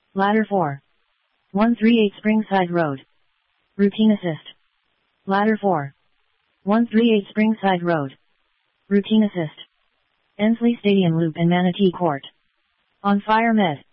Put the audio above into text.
Ladder 4. 138 Springside Road. Routine assist. Ladder 4. 138 Springside Road. Routine assist. Ensley Stadium Loop and Manatee Court. On Fire Med.